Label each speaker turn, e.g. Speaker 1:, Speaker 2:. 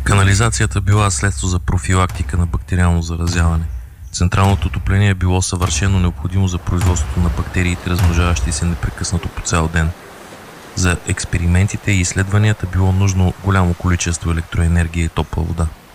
Speaker 1: Канализацията била средство за профилактика на бактериално заразяване. Централното отопление е било съвършено необходимо за производството на бактериите, размножаващи се непрекъснато по цял ден. За експериментите и изследванията било нужно голямо количество електроенергия и топла вода.